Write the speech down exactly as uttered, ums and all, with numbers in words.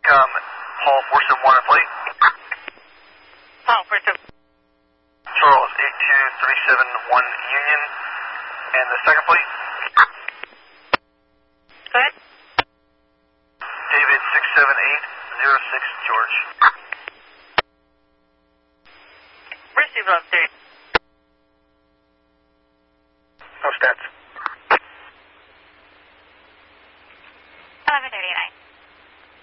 um, Paul four seven one at plate. Paul four seven. Charles eight two three seven one Union. And the second plate. Go ahead. David six seven eight zero six George. Receive update.